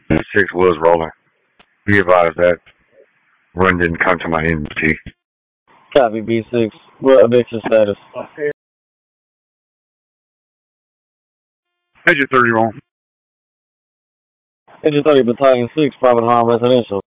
6 was rolling. Be advised that run didn't come to my entity. Copy B6. What eviction status? Agent 31. Agent 30, Battalion 6, Private Harm Residential.